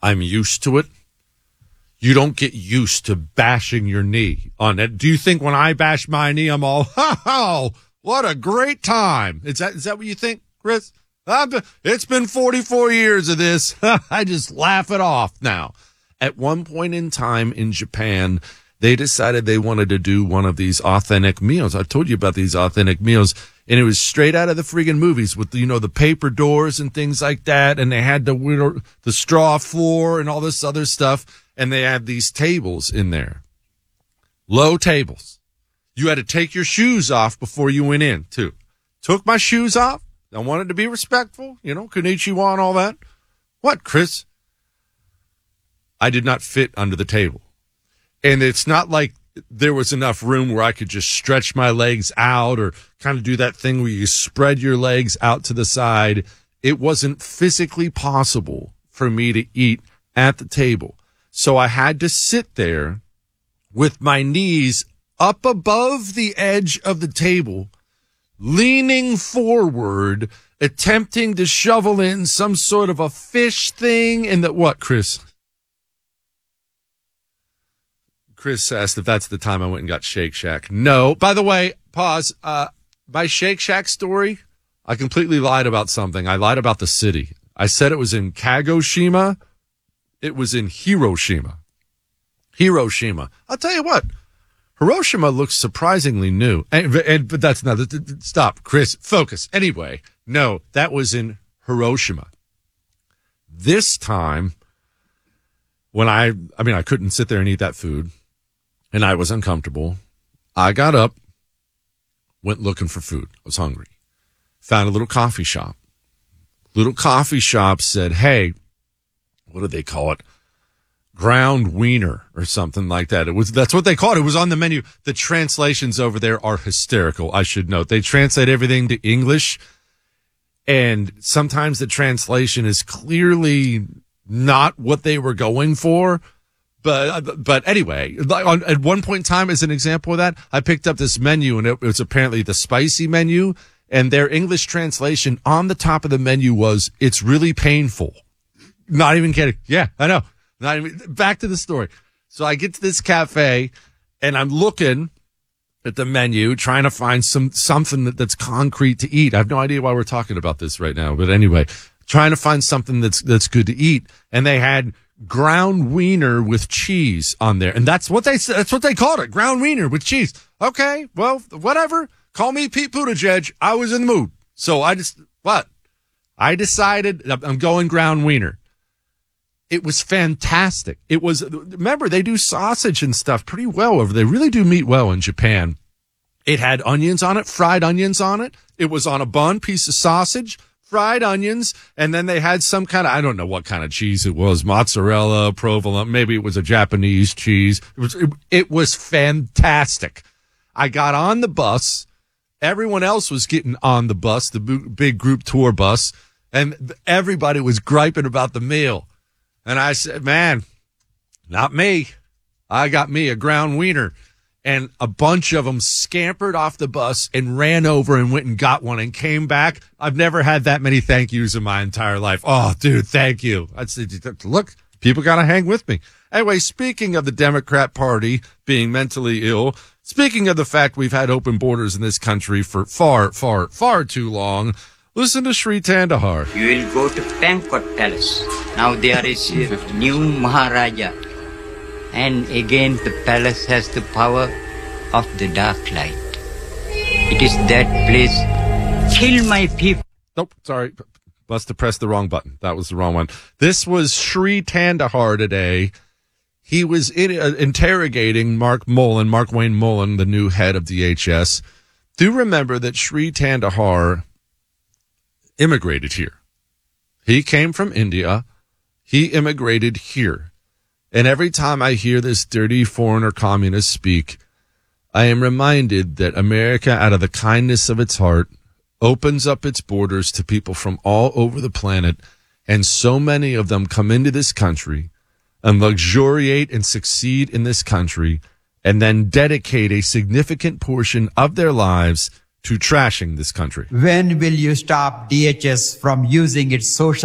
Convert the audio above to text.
I'm used to it. You don't get used to bashing your knee on it. Do you think when I bash my knee, I'm all, oh, what a great time? Is that what you think, Chris? It's been 44 years of this. I just laugh it off now. At one point in time in Japan, they decided they wanted to do one of these authentic meals. I told you about these authentic meals, and it was straight out of the friggin' movies with, the paper doors and things like that, and they had the straw floor and all this other stuff, and they had these tables in there. Low tables. You had to take your shoes off before you went in, too. Took my shoes off. I wanted to be respectful, konnichiwa and all that. What, Chris? I did not fit under the table. And it's not like there was enough room where I could just stretch my legs out or kind of do that thing where you spread your legs out to the side. It wasn't physically possible for me to eat at the table. So I had to sit there with my knees up above the edge of the table, leaning forward, attempting to shovel in some sort of a fish thing. And what, Chris? Chris asked if that's the time I went and got Shake Shack. No. By the way, pause. My Shake Shack story, I completely lied about something. I lied about the city. I said it was in Kagoshima. It was in Hiroshima. Hiroshima. I'll tell you what. Hiroshima looks surprisingly new. But that's not. Stop, Chris. Focus. Anyway, no, that was in Hiroshima. This time, when I couldn't sit there and eat that food, and I was uncomfortable, I got up, went looking for food. I was hungry. Found a little coffee shop. Little coffee shop said, hey, what do they call it? Ground wiener or something like that. That's what they called it. It was on the menu. The translations over there are hysterical, I should note. They translate everything to English, and sometimes the translation is clearly not what they were going for. But anyway, at one point in time, as an example of that, I picked up this menu, and it was apparently the spicy menu, and their English translation on the top of the menu was, it's really painful. Not even kidding. Yeah, I know. Not even, back to the story. So I get to this cafe, and I'm looking at the menu, trying to find something that's concrete to eat. I have no idea why we're talking about this right now, but anyway, trying to find something that's good to eat, and they had ground wiener with cheese on there. And that's what they said. That's what they called it. Ground wiener with cheese. Okay. Well, whatever. Call me Pete Buttigieg. I was in the mood. So I decided I'm going ground wiener. It was fantastic. Remember, they do sausage and stuff pretty well over there. They really do meat well in Japan. It had onions on it, fried onions on it. It was on a bun, piece of sausage, fried onions, and then they had some kind of, I don't know what kind of cheese it was, mozzarella, provolone, maybe it was a Japanese cheese. It was fantastic. I got on the bus. Everyone else was getting on the bus, the big group tour bus, and everybody was griping about the meal. And I said, man, not me. I got me a ground wiener. And a bunch of them scampered off the bus and ran over and went and got one and came back. I've never had that many thank yous in my entire life. Oh, dude, thank you. I said, look, people got to hang with me. Anyway, speaking of the Democrat Party being mentally ill, speaking of the fact we've had open borders in this country for far, far, far too long, listen to Sri Tandahar. You will go to Pankot Palace. Now there is a new Maharaja. And again, the palace has the power of the dark light. It is that place. Kill my people. Nope, sorry. Must have pressed the wrong button. That was the wrong one. This was Sri Tandahar today. He was interrogating Mark Wayne Mullen, the new head of DHS. Do remember that Sri Tandahar immigrated here. He came from India. He immigrated here. And every time I hear this dirty foreigner communist speak, I am reminded that America, out of the kindness of its heart, opens up its borders to people from all over the planet, and so many of them come into this country and luxuriate and succeed in this country, and then dedicate a significant portion of their lives to trashing this country. When will you stop DHS from using its social